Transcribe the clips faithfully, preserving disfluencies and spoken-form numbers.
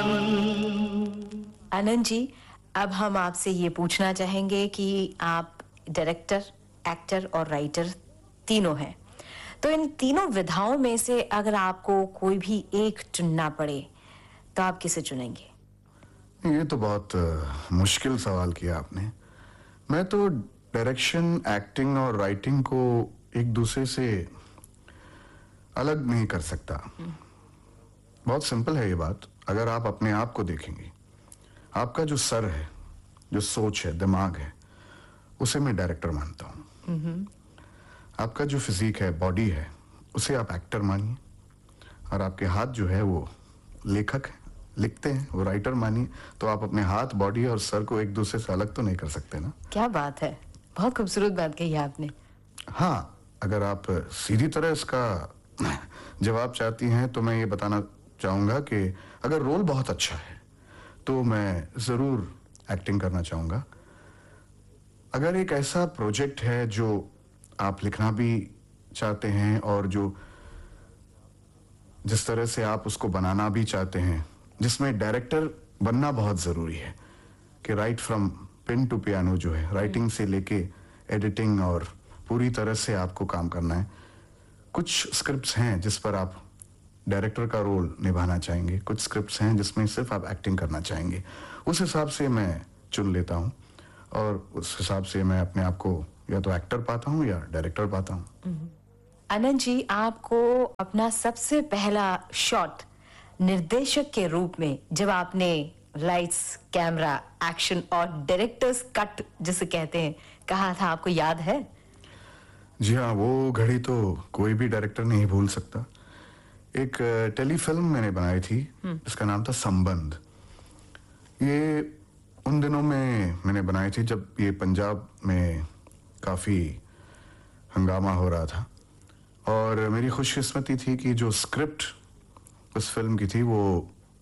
आनंद जी, अब हम आपसे ये पूछना चाहेंगे कि आप डायरेक्टर, एक्टर और राइटर तीनों हैं, तो इन तीनों विधाओं में से अगर आपको कोई भी एक चुनना पड़े तो आप किसे चुनेंगे? ये तो बहुत uh, मुश्किल सवाल किया आपने। मैं तो डायरेक्शन, एक्टिंग और राइटिंग को एक दूसरे से अलग नहीं कर सकता। बहुत सिंपल है ये बात। अगर आप अपने आप को देखेंगे, आपका जो सर है, जो सोच है, दिमाग है, उसे मैं डायरेक्टर मानता हूँ। आपका जो फिजिक है, बॉडी है, उसे आप एक्टर मानिए। और आपके हाथ जो है वो लेखक है, लिखते हैं, वो राइटर मानिए। तो आप अपने हाथ, बॉडी और सर को एक दूसरे से अलग तो नहीं कर सकते ना। क्या बात है, बहुत खूबसूरत बात कही आपने। हाँ, अगर आप सीधी तरह इसका जवाब चाहती हैं तो मैं ये बताना चाहूंगा कि अगर रोल बहुत अच्छा है तो मैं जरूर एक्टिंग करना चाहूंगा। अगर एक ऐसा प्रोजेक्ट है जो आप लिखना भी चाहते हैं और जो जिस तरह से आप उसको बनाना भी चाहते हैं, जिसमें डायरेक्टर बनना बहुत जरूरी है कि right from pain to piano जो है, राइटिंग से लेके एडिटिंग और पूरी तरह से आपको काम करना है। कुछ स्क्रिप्ट्स हैं जिस पर आप डायरेक्टर का रोल निभाना चाहेंगे, कुछ स्क्रिप्ट्स हैं जिसमें सिर्फ आप एक्टिंग करना चाहेंगे। उस हिसाब से मैं चुन लेता हूं और उस हिसाब से मैं अपने आप को या तो एक्टर पाता हूं या डायरेक्टर पाता हूं। आनंद जी, आपको अपना सबसे पहला शॉट निर्देशक के रूप में जब आपने लाइट्स, कैमरा, एक्शन और डायरेक्टर्स कट जिसे कहते हैं कहा था, आपको याद है? जी हाँ, वो घड़ी तो कोई भी डायरेक्टर नहीं भूल सकता। एक टेलीफिल्म मैंने बनाई थी जिसका नाम था संबंध। ये उन दिनों में मैंने बनाई थी जब ये पंजाब में काफी हंगामा हो रहा था और मेरी खुशकिस्मती थी कि जो स्क्रिप्ट उस फिल्म की थी वो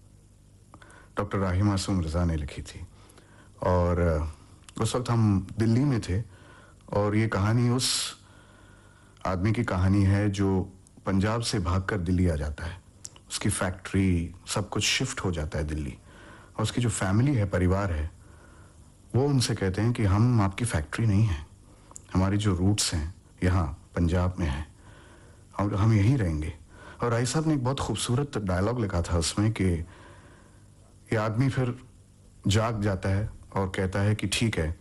डॉक्टर राही मासूम रजा ने लिखी थी। और उस वक्त हम दिल्ली में थे और ये कहानी उस आदमी की कहानी है जो पंजाब से भागकर दिल्ली आ जाता है। उसकी फैक्ट्री, सब कुछ शिफ्ट हो जाता है दिल्ली और उसकी जो फैमिली है, परिवार है, वो उनसे कहते हैं कि हम आपकी फैक्ट्री नहीं है, हमारी जो रूट्स हैं यहाँ पंजाब में है और हम यहीं रहेंगे। और राय साहब ने एक बहुत खूबसूरत डायलॉग लिखा था उसमें कि ये आदमी फिर जाग जाता है और कहता है कि ठीक है,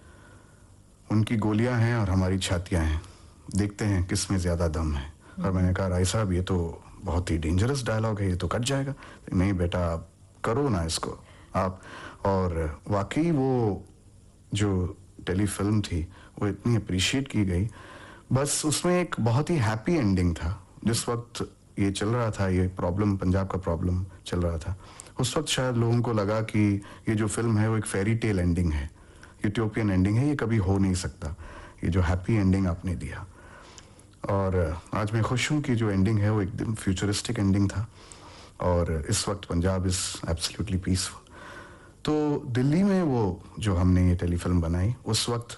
उनकी गोलियां हैं और हमारी छातियां हैं, देखते हैं किस में ज्यादा दम है। और मैंने कहा राय साहब ये तो बहुत ही डेंजरस डायलॉग है, ये तो कट जाएगा। नहीं बेटा, आप करो ना इसको आप। और वाकई वो जो टेलीफिल्म थी वो इतनी अप्रिशिएट की गई। बस उसमें एक बहुत ही हैप्पी एंडिंग था। जिस वक्त ये चल रहा था, ये प्रॉब्लम, पंजाब का प्रॉब्लम चल रहा था, उस वक्त शायद लोगों को लगा कि ये जो फिल्म है वो एक फेरी टेल एंडिंग है, यूटोपियन एंडिंग है, ये कभी हो नहीं सकता, ये जो हैप्पी एंडिंग आपने दिया। और आज मैं खुश हूं कि जो एंडिंग है वो एकदम फ्यूचरिस्टिक एंडिंग था और इस वक्त पंजाब इज एब्सोल्युटली पीसफुल। तो दिल्ली में वो जो हमने ये टेलीफिल्म बनाई, उस वक्त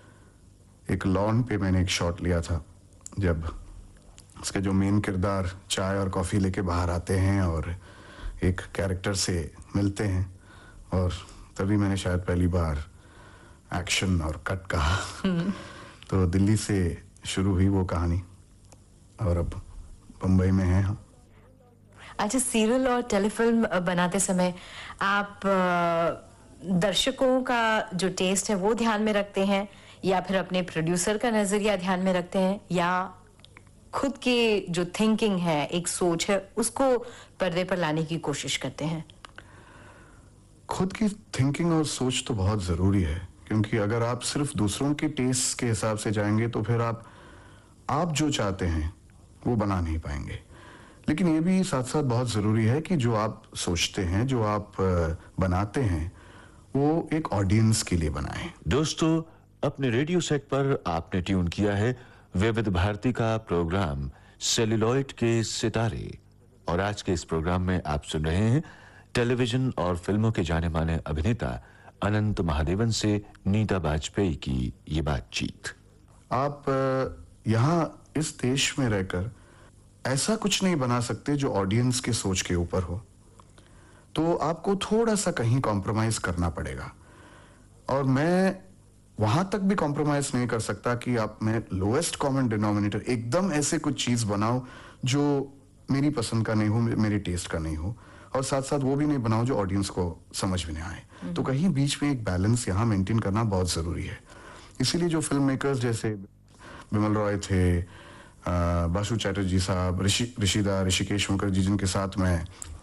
एक लॉन पे मैंने एक शॉट लिया था जब उसके जो मेन किरदार चाय और कॉफी लेके बाहर आते हैं और एक कैरेक्टर से मिलते हैं, और तभी मैंने शायद पहली बार एक्शन और कट कहा। तो दिल्ली से शुरू हुई वो कहानी और अब बंबई में हैं हम। अच्छा, सीरियल और टेलीफिल्म बनाते समय आप दर्शकों का जो टेस्ट है वो ध्यान में रखते हैं या फिर अपने प्रोड्यूसर का नजरिया ध्यान में रखते हैं या खुद की जो थिंकिंग है, एक सोच है, उसको पर्दे पर लाने की कोशिश करते हैं? खुद की थिंकिंग और सोच तो बहुत जरूरी है, क्योंकि अगर आप सिर्फ दूसरों के टेस्ट के हिसाब से जाएंगे तो फिर आप आप जो चाहते हैं वो बना नहीं पाएंगे। लेकिन ये भी साथ साथ बहुत जरूरी है कि जो आप सोचते हैं, जो आप बनाते हैं, वो एक ऑडियंस के लिए बनाएं। दोस्तों, अपने रेडियो सेट पर आपने ट्यून किया है विविध भारती का प्रोग्राम सेल्यूलॉइड के सितारे, और आज के इस प्रोग्राम में आप सुन रहे हैं टेलीविजन और फिल्मों के जाने माने अभिनेता अनंत महादेवन से नीता वाजपेयी की ये बातचीत। आप यहाँ इस देश में रहकर ऐसा कुछ नहीं बना सकते जो ऑडियंस के सोच के ऊपर हो। तो आपको थोड़ा सा कहीं कॉम्प्रोमाइज करना पड़ेगा। और मैं वहां तक भी कॉम्प्रोमाइज नहीं कर सकता कि आप मैं लोएस्ट कॉमन डिनोमिनेटर एकदम ऐसे कुछ चीज बनाओ जो मेरी पसंद का नहीं हो, मेरे टेस्ट का नहीं हो, और साथ साथ वो भी नहीं बनाओ जो ऑडियंस को समझ में नहीं आए। तो कहीं बीच में एक बैलेंस यहाँ मेंटेन करना बहुत जरूरी है। इसीलिए जो फिल्म मेकर्स जैसे बिमल रॉय थे, बासु चैटर्जी साहब, ऋषि ऋषिदा ऋषिकेश मुखर्जी, जिनके साथ मैं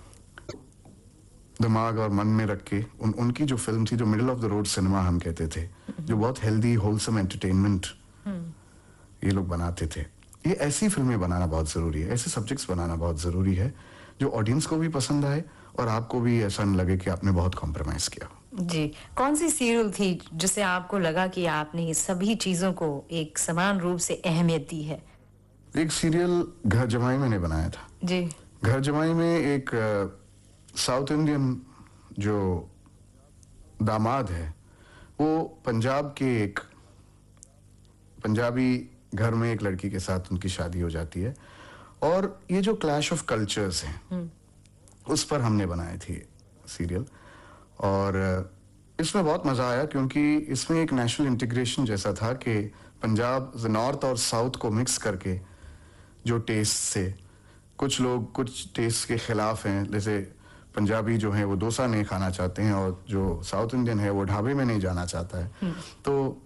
दिमाग और मन में रख के उन उनकी जो फिल्म थी, जो middle of the road cinema हम कहते थे, जो बहुत हेल्दी होलसम एंटरटेनमेंट ये लोग बनाते थे, ये ऐसी फिल्में बनाना बहुत जरूरी है, ऐसे सब्जेक्ट्स बनाना बहुत जरूरी है जो ऑडियंस को भी पसंद आए और आपको भी ऐसा न लगे कि आपने बहुत कॉम्प्रोमाइज किया। जी, कौन सी सीरियल थी जिससे आपको लगा कि आपने सभी चीजों को एक समान रूप से अहमियत दी है? एक सीरियल घर जमाई मैंने बनाया था जी। घर जमाई में एक साउथ इंडियन जो दामाद है, वो पंजाब के एक पंजाबी घर में एक लड़की के साथ उनकी शादी हो जाती है, और ये जो क्लैश ऑफ कल्चर्स हैं उस पर हमने बनाई थी सीरियल। और इसमें बहुत मजा आया क्योंकि इसमें एक नेशनल इंटीग्रेशन जैसा था कि पंजाब नॉर्थ और साउथ को मिक्स करके जो टेस्ट से, कुछ लोग कुछ टेस्ट के खिलाफ हैं, जैसे पंजाबी जो है वो डोसा नहीं खाना चाहते हैं और जो साउथ इंडियन है वो ढाबे में नहीं जाना चाहता है। तो